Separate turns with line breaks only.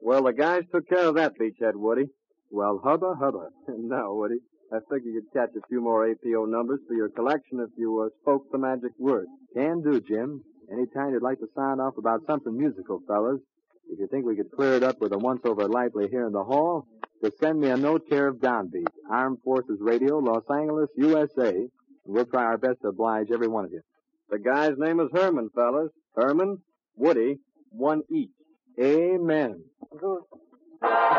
Well, the guys took care of that beachhead, Woody. Well, hubba, hubba. Now, Woody, I figure you'd catch a few more APO numbers for your collection if you spoke the magic word.
Can do, Jim. Anytime you'd like to sound off about something musical, fellas. If you think we could clear it up with a once-over lively here in the hall, just send me a note care of Downbeat, Armed Forces Radio, Los Angeles, USA, and we'll try our best to oblige every one of you.
The guy's name is Herman, fellas. Herman, Woody, one each.
Amen.